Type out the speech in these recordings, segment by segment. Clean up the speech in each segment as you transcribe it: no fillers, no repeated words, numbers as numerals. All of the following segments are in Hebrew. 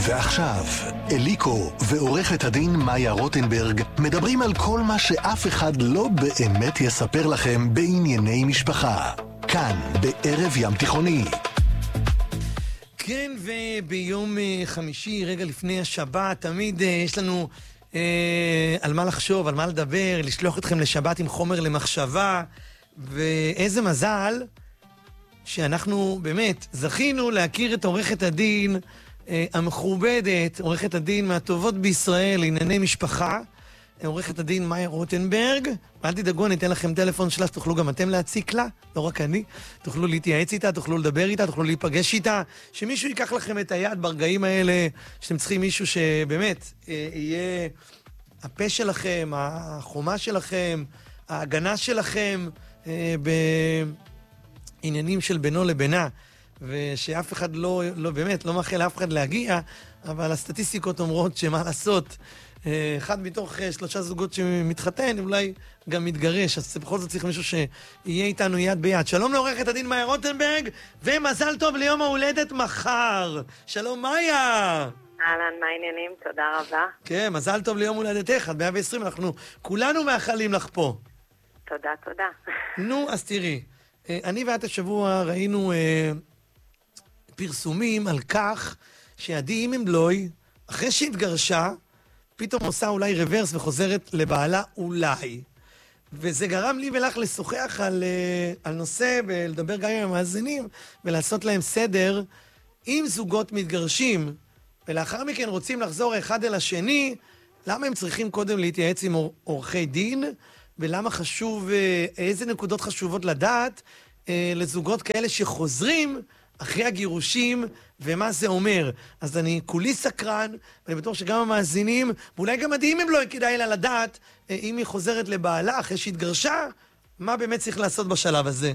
ועכשיו, אליקו ועורכת הדין מאיה רוטנברג מדברים על כל מה שאף אחד לא באמת יספר לכם בענייני משפחה. כאן, בערב ים תיכוני. כן, וביום חמישי, רגע לפני השבת, תמיד יש לנו על מה לחשוב, על מה לדבר, לשלוח אתכם לשבת עם חומר למחשבה, ואיזה מזל שאנחנו באמת זכינו להכיר את עורכת הדין המכובדת, עורכת הדין מהטובות בישראל לענייני משפחה, עורכת הדין מאיה רוטנברג. אל תדאגו, אני אתן לכם טלפון שלה, תוכלו גם אתם להציק לה, לא רק אני. תוכלו להתייעץ איתה, תוכלו לדבר איתה, תוכלו להיפגש איתה, שמישהו ייקח לכם את היד ברגעים האלה, שאתם צריכים מישהו שבאמת יהיה הפה שלכם, החומה שלכם, ההגנה שלכם בעניינים של בינו לבינה, ושאף אחד לא באמת, לא מאחל לאף אחד להגיע, אבל הסטטיסטיקות אומרות שמה לעשות, אחד מתוך 3 זוגות שמתחתן, אולי גם מתגרש, אז בכל זאת צריך מישהו שיהיה איתנו יד ביד. שלום לעורכת הדין מאיה רוטנברג, ומזל טוב ליום ההולדת מחר. שלום מאיה. אהלן, מה העניינים? תודה רבה. כן, מזל טוב ליום הולדתך, עד 120, אנחנו כולנו מאחלים לך פה. תודה, תודה. נו, אז תראי, אני ואת השבוע ראינו פרסומים על כך שעדי אימנבלוי, אחרי שהתגרשה, פתאום עושה אולי רוורס וחוזרת לבעלה אולי. וזה גרם לי ולך לשוחח על נושא ולדבר גם עם המאזינים ולעשות להם סדר. אם זוגות מתגרשים ולאחר מכן רוצים לחזור אחד אל השני, למה הם צריכים קודם להתייעץ עם עורכי דין? ולמה חשוב, איזה נקודות חשובות לדעת לזוגות כאלה שחוזרים אחרי הגירושים, ומה זה אומר. אז אני כולי סקרן, ואני בטוח שגם המאזינים, ואולי גם עדים הם לא כדאי לה לדעת, אם היא חוזרת לבעלה אחרי שהתגרשה, מה באמת צריך לעשות בשלב הזה?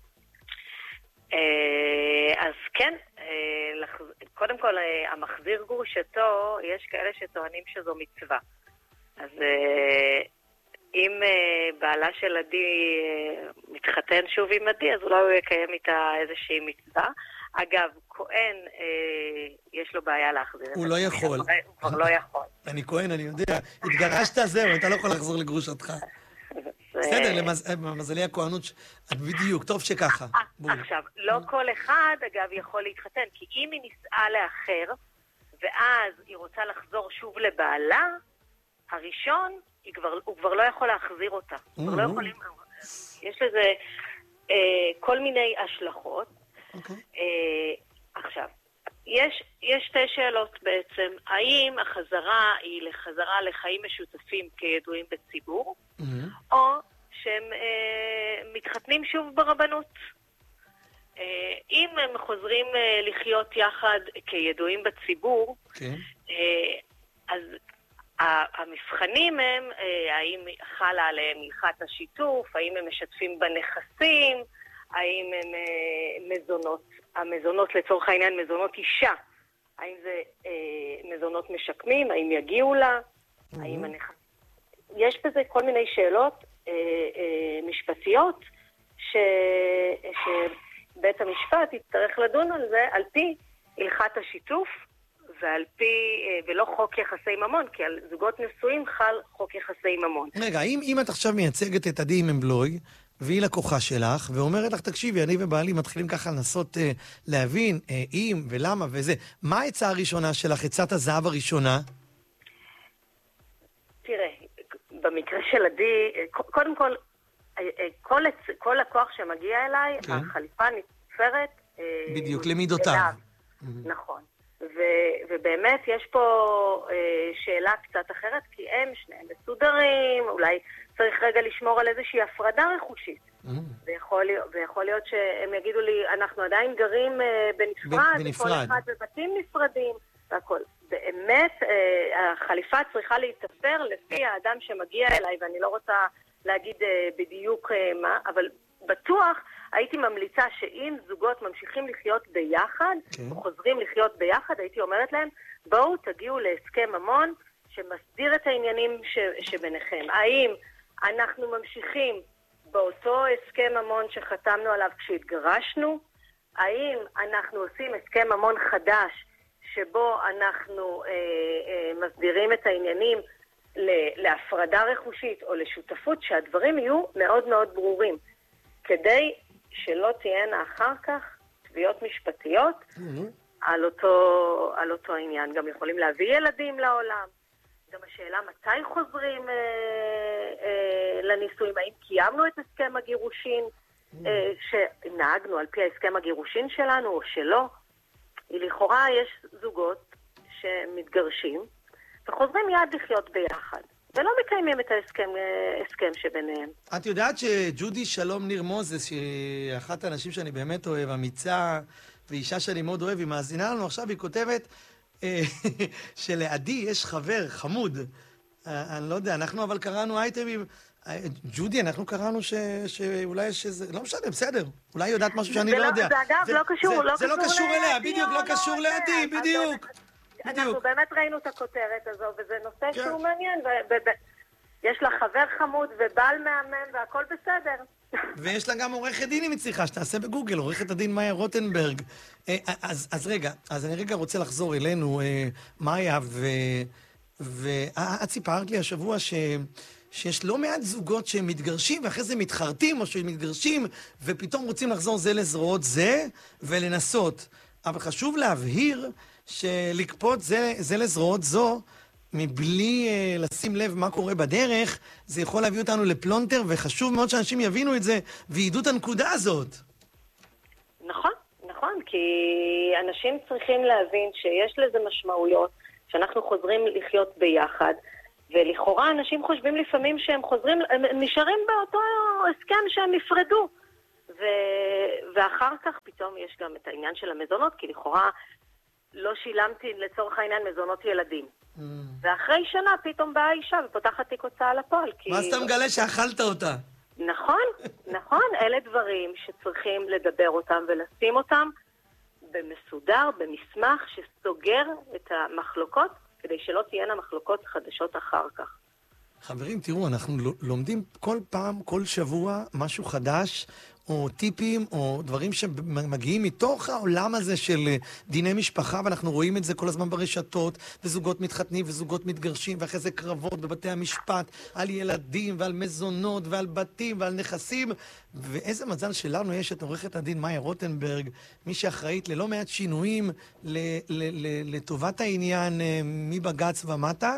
אז כן, קודם כל, המחזיר גרושתו, יש כאלה שטוענים שזו מצווה. אז אם בעלה של עדי מתחתן שוב עם עדי, אז אולי הוא יקיים איתה איזושהי מצווה. אגב, כהן, יש לו בעיה להחזיר. הוא לא יכול. הוא כבר לא יכול. אני כהן, אני יודע. התגרשת זהו, אתה לא יכול לחזור לגרושתך. בסדר, למזלי הכהנות, בדיוק, טוב שככה. עכשיו, לא כל אחד, אגב, יכול להתחתן, כי אם היא נישאה לאחר, ואז היא רוצה לחזור שוב לבעלה, הראשון, הוא כבר לא יכול להחזיר אותה. כבר לא יכולים, יש לזה כל מיני השלכות. עכשיו, יש 2 שאלות בעצם. האם החזרה היא לחזרה לחיים משותפים כידועים בציבור, או שהם מתחתנים שוב ברבנות. אם הם חוזרים לחיות יחד כידועים בציבור, אז המבחנים הם האם חלה עליהם הלכת השיתוף, האם הם משתפים בנכסים, האם הם המזונות לצורך העניין מזונות אישה, האם זה מזונות משקמים, האם יגיעו לה, האם יש בזה כל מיני שאלות משפטיות שבית המשפט יצטרך לדון על זה על פי הלכת השיתוף, ולא חוק יחסי ממון, כי על זוגות נשואים חל חוק יחסי ממון. רגע, אם את עכשיו מייצגת את עדי אימנבלוי, והיא לקוחה שלך, ואומרת לך, תקשיבי, אני ובעלי מתחילים ככה לנסות להבין אם ולמה וזה, מה העצה הראשונה שלך, עצת הזהב הראשונה? תראה, במקרה של עדי, קודם כל, כל לקוח שמגיע אליי, החליפה נתפרת בדיוק, למידותיו. נכון. ובאמת יש פה שאלה קצת אחרת, כי הם שניהם מסודרים, אולי צריך רגע לשמור על איזושהי הפרדה רכושית. ויכול להיות שהם יגידו לי, אנחנו עדיין גרים בנפרד, כל אחד בבתים נפרדים, והכל. באמת, החליפה צריכה להתאפר לפי האדם שמגיע אליי, ואני לא רוצה להגיד בדיוק מה, אבל בטוח הייתי ממליצה שאם זוגות ממשיכים לחיות ביחד, או חוזרים לחיות ביחד, הייתי אומרת להם, בואו תגיעו להסכם ממון שמסדיר את העניינים שביניכם. האם אנחנו ממשיכים באותו הסכם ממון שחתמנו עליו כשהתגרשנו? האם אנחנו עושים הסכם ממון חדש שבו אנחנו מסדירים את העניינים להפרדה רכושית או לשותפות, שהדברים יהיו מאוד מאוד ברורים, כדי שלא תהיינה אחר כך תביעות משפטיות על אותו עניין. גם יכולים להביא ילדים לעולם. גם השאלה מתי חוזרים לנישואים, האם קיימנו את הסכם הגירושין שנהגנו על פי ההסכם הגירושין שלנו או שלא. לכאורה יש זוגות שמתגרשים וחוזרים יד לחיות ביחד, ולא מקיימים את ההסכם שביניהם. את יודעת שג'ודי שלום ניר מוזס, שהיא אחת האנשים שאני באמת אוהב, אמיצה, ואישה שאני מאוד אוהב, היא מאזינה לנו עכשיו, היא כותבת שלעדי יש חבר חמוד. אני לא יודע, אנחנו אבל קראנו אייטמים, ג'ודי, אנחנו קראנו שאולי יש איזה, לא משנה, בסדר, אולי יודעת משהו שאני לא יודע. זה אגב לא קשור, זה לא קשור אליה, בדיוק, לא קשור לעדי, בדיוק. אנחנו באמת ראינו את הכותרת הזו, וזה נושא שהוא מעניין, יש לה חבר חמוד ובעל מהמם והכל בסדר. ויש לה גם עורכת דין, אם היא צריכה, שתעשה בגוגל, עורכת הדין מאיה רוטנברג. אז רגע, אז אני רגע רוצה לחזור אלינו, מאיה, ואת סיפרת לי השבוע שיש לא מעט זוגות שהם מתגרשים, ואחרי זה מתחרטים, או שהם מתגרשים, ופתאום רוצים לחזור זה לזרועות זה, ולנסות. אבל חשוב להבהיר שלקפות זה לזרועות זו, מבלי לשים לב מה קורה בדרך, זה יכול להביא אותנו לפלונטר, וחשוב מאוד שאנשים יבינו את זה, וידעו את הנקודה הזאת. נכון, נכון, כי אנשים צריכים להבין שיש לזה משמעויות, שאנחנו חוזרים לחיות ביחד, ולכאורה אנשים חושבים לפעמים שהם חוזרים, הם נשארים באותו הסכם שהם נפרדו, ואחר כך פתאום יש גם את העניין של המזונות, כי לכאורה לא שילמתי לצורך העניין מזונות ילדים. ואחרי שנה פתאום באה אישה ופותחת תיק הוצאה לפועל. מה אתה מגלה שאכלת אותה? נכון, נכון. אלה דברים שצריכים לדבר אותם ולשים אותם במסודר, במסמך שסוגר את המחלוקות, כדי שלא תהיינה מחלוקות חדשות אחר כך. חברים, תראו, אנחנו לומדים כל פעם, כל שבוע, משהו חדש, או טיפים, או דברים שמגיעים מתוך העולם הזה של דיני משפחה, ואנחנו רואים את זה כל הזמן ברשתות, וזוגות מתחתנים וזוגות מתגרשים, ואחרי זה קרבות בבתי המשפט, על ילדים ועל מזונות ועל בתים ועל נכסים, ואיזה מזל שלנו יש את עורכת הדין מאיה רוטנברג, מי שאחראית ללא מעט שינויים לטובת העניין מבגץ ומטה,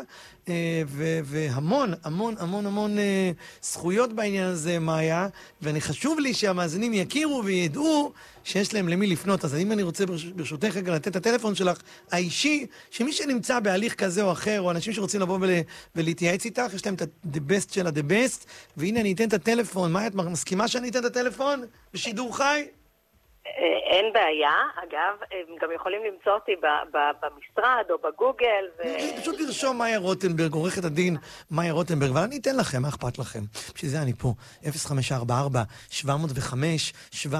והמון, המון, המון, המון זכויות בעניין הזה, מאיה, ואני חשוב לי שהמאזינים יכירו וידעו שיש להם למי לפנות. אז אם אני רוצה ברשותך רגע לתת את הטלפון שלך האישי, שמי שנמצא בהליך כזה או אחר, או אנשים שרוצים לבוא ולהתייעץ איתך, יש להם את the best של the best, והנה אני אתן את הטלפון. מאיה, את מסכימה שאני אתן את הטלפון בשידור חי? אין בעיה, אגב, הם גם יכולים למצוא אותי במשרד או בגוגל. פשוט לרשום מאיה רוטנברג, עורכת הדין מאיה רוטנברג, ואני אתן לכם, מה אכפת לכם? בשביל זה אני פה, 0544-705-733,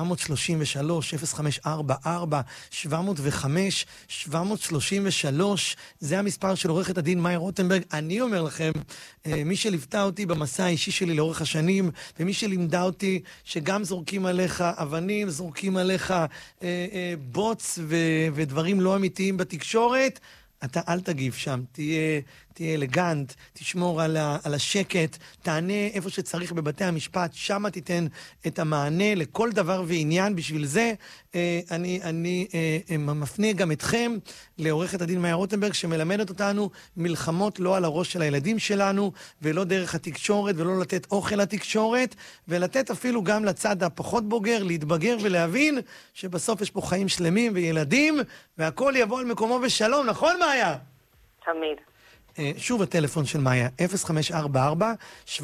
0544-705-733, זה המספר של עורכת הדין מאיה רוטנברג. אני אומר לכם, מי שליוותה אותי במסע האישי שלי לאורך השנים, ומי שלימדה אותי שגם זורקים עליך אבנים, זורקים עליך בוץ ודברים לא אמיתיים בתקשורת, אתה אל תגיב שם, תהיה אלגנט, תשמור על השקט, תענה איפה שצריך בבתי המשפט, שם תיתן את המענה לכל דבר ועניין. בשביל זה אני מפנה גם אתכם לעורכת הדין מאיה רוטנברג, שמלמדת אותנו מלחמות לא על הראש של הילדים שלנו, ולא דרך התקשורת, ולא לתת אוכל לתקשורת, ולתת אפילו גם לצד הפחות בוגר, להתבגר ולהבין שבסוף יש פה חיים שלמים וילדים, והכל יבוא על מקומו בשלום, נכון מאיה? תמיד. שוב הטלפון של מאיה, 0544-705-733.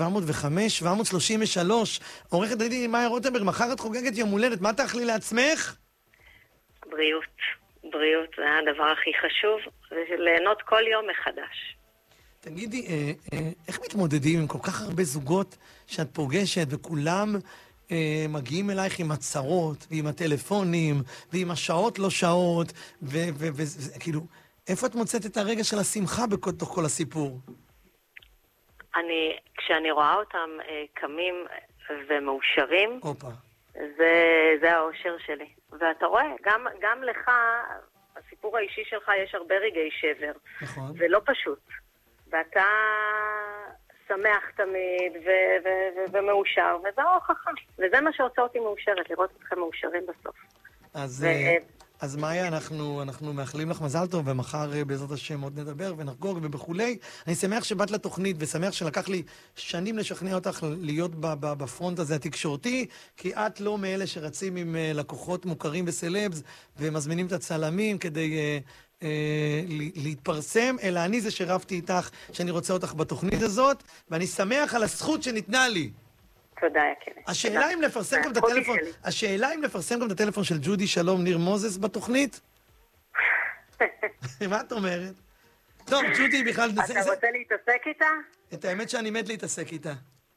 עורכת הדין מאיה רוטנברג, מחר את חוגגת יום הולדת, מה תאכלי לעצמך? בריאות. בריאות זה הדבר הכי חשוב, זה ליהנות כל יום מחדש. תגידי, איך מתמודדים עם כל כך הרבה זוגות שאת פוגשת, וכולם מגיעים אלייך עם הצרות, ועם הטלפונים, ועם השעות לא שעות, וכאילו, איפה את מוצאת את הרגע של השמחה בתוך כל הסיפור? כשאני רואה אותם קמים ומאושרים, אופה. זה האושר שלי. ואתה רואה, גם לך, הסיפור האישי שלך יש הרבה רגעי שבר. נכון. זה לא פשוט. ואתה שמח תמיד ומאושר, וזו ההוכחה. וזה מה שעושה אותי מאושרת, לראות אתכם מאושרים בסוף. אז מאיה, אנחנו מאחלים לך מזל טוב, ומחר בעזרת השם עוד נדבר ונחגוג ובכולי. אני שמח שבאת לתוכנית, ושמח שלקח לי שנים לשכנע אותך להיות בפרונט הזה התקשורתי, כי את לא מאלה שרצים עם לקוחות מוכרים וסלבס, ומזמינים את הצלמים כדי להתפרסם, אלא אני זה שרבתי איתך שאני רוצה אותך בתוכנית הזאת, ואני שמח על הזכות שניתנה לי. תודה, יקרה. השאלה אם לפרסם גם את הטלפון של ג'ודי שלום ניר מוזס בתוכנית? מה את אומרת? טוב, ג'ודי בכלל... אתה רוצה להתעסק איתה? את האמת שאני מת להתעסק איתה.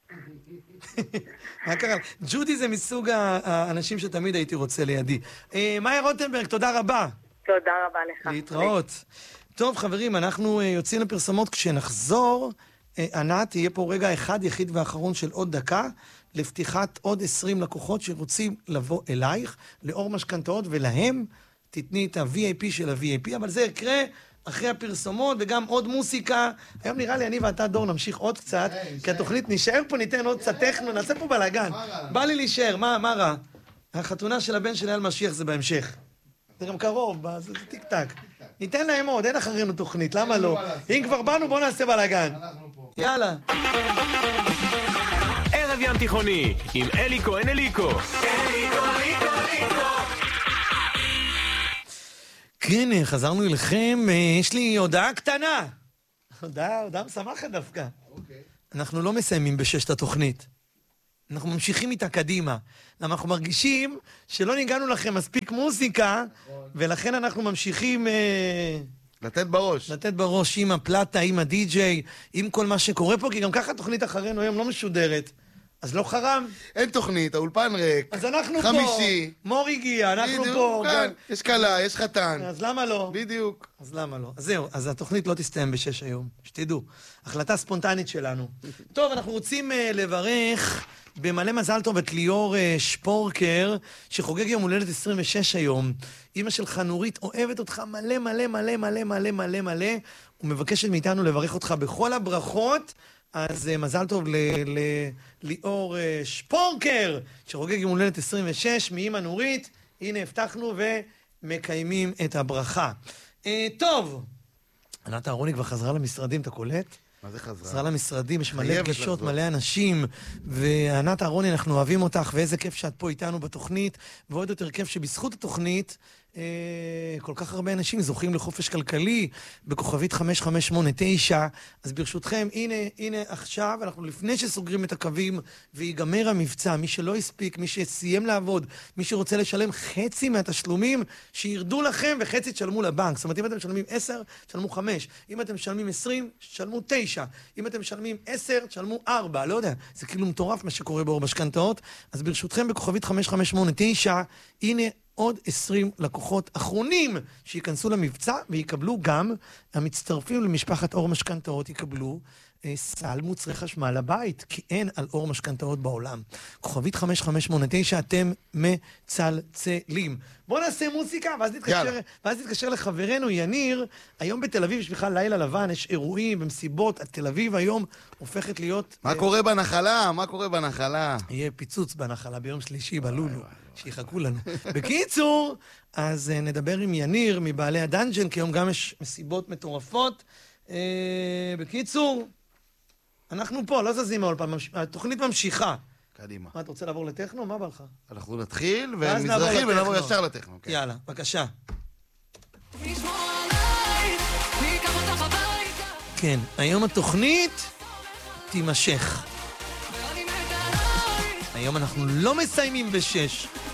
מה קרה? ג'ודי זה מסוג האנשים שתמיד הייתי רוצה לידי. מאיה רוטנברג, תודה רבה. תודה רבה לך. להתראות. טוב, חברים, אנחנו יוצאים לפרסמות. כשנחזור, ענת, יהיה פה רגע אחד, יחיד ואחרון של עוד דקה, לפתיחת עוד 20 לקוחות שרוצים לבוא אלייך, לאור משכנתאות, ולהם תתני את ה-VIP של ה-VIP, אבל זה יקרה אחרי הפרסומות, וגם עוד מוסיקה. היום נראה לי, אני ואתה דור נמשיך עוד קצת, כי התוכנית נשאר פה, ניתן עוד קצת טכנו, נעשה פה בלגן. בא לי להישאר, מה רע? החתונה של הבן של אייל משיח זה בהמשך. זה גם קרוב, זה טיק טק. ניתן להם עוד, אין אחרינו תוכנית, למה לא? אם כבר באנו, בואו נעשה בלגן. יאללה. ערב ים תיכוני, עם אלי כהן אליקו. כן, חזרנו אליכם, יש לי הודעה קטנה. הודעה משמחת דווקא. אנחנו לא מסיימים בששת התוכנית. אנחנו ממשיכים איתה קדימה. למה אנחנו מרגישים שלא ניגענו לכם מספיק מוזיקה, ולכן אנחנו ממשיכים... לתת בראש עם הפלטה, עם הדי-ג'יי, עם כל מה שקורה פה, כי גם ככה התוכנית אחרינו היום לא משודרת. אז לא חרם. אין תוכנית, האולפן ריק. אז אנחנו חמישי. פה. מור הגיע, אנחנו פה. כאן. יש קלה, יש חתן. אז למה לא? בדיוק. אז למה לא? אז זהו, אז התוכנית לא תסתיים ב6 היום. שתדעו. החלטה ספונטנית שלנו. טוב, אנחנו רוצים לברך במלא מזל טוב את ליאור שפורקר, שחוגג יום הולדת 26 היום. אמא שלך נורית אוהבת אותך מלא מלא מלא מלא מלא מלא מלא, ומבקשת מאיתנו לברך אותך בכל הברכות. אז מזל טוב ליאור שפורקר, שחוגג יום הולדת 26, מאמא נורית. הנה הבטחנו ומקיימים את הברכה. טוב, ענת אהרוני כבר חזרה למשרדים, אתה קולט? מה זה חזרה? חזרה למשרדים, יש מלא פגישות, מלא אנשים, וענת אהרוני, אנחנו אוהבים אותך, ואיזה כיף שאת פה איתנו בתוכנית, ועוד יותר כיף שבזכות התוכנית, כל כך הרבה אנשים זוכים לחופש כלכלי, בכוכבית 5589, אז ברשותכם, הנה עכשיו, אנחנו לפני שסוגרים את הקווים, ויגמר המבצע, מי שלא הספיק, מי שסיים לעבוד, מי שרוצה לשלם חצי מהתשלומים, שירדו לכם וחצי תשלמו לבנק. זאת אומרת, אם אתם משלמים 10, תשלמו 5. אם אתם משלמים 20, תשלמו 9. אם אתם משלמים 10, תשלמו 4. לא יודע, זה כאילו מטורף מה שקורה באור משכנתאות. אז ברשותכם, בכוכבית 5589, הנה עוד 20 לקוחות אחרונים שיכנסו למבצע, ויקבלו גם, המצטרפים למשפחת אור משכנתאות יקבלו סל מוצרי חשמל לבית, כי אין על אור משכנתאות בעולם. כוכבית 5589, אתם מצלצלים. בואו נעשה מוזיקה, ואז נתקשר לחברנו יניר. היום בתל אביב יש בכלל לילה לבן, יש אירועים ומסיבות. תל אביב היום הופכת להיות... מה קורה בנחלה? מה קורה בנחלה? יהיה פיצוץ בנחלה ביום שלישי בלולו, שיחכו לנו. בקיצור, אז נדבר עם יניר מבעלי הדנג'ן, כי היום גם יש מסיבות מטורפות. בקיצור, אנחנו פה, לא זזים מהאולפן, התוכנית ממשיכה. קדימה. מה, אתה רוצה לעבור לטכנו? מה בא לך? אנחנו נתחיל ומזרחי ונעבור ישר לטכנו. יאללה, בבקשה. כן, היום התוכנית תימשך. היום אנחנו לא מסיימים ב6.